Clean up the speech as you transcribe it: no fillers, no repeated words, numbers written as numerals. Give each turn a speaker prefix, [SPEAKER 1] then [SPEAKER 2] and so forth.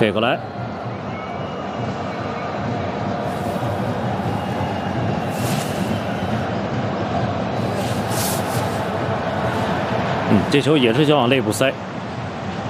[SPEAKER 1] 飞过来。这球也是想往内部塞。